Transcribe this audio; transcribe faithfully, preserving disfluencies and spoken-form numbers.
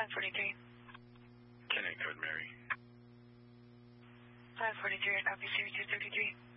five forty-three. Connect code Mary. five forty-three, I copy Siri two thirty-three.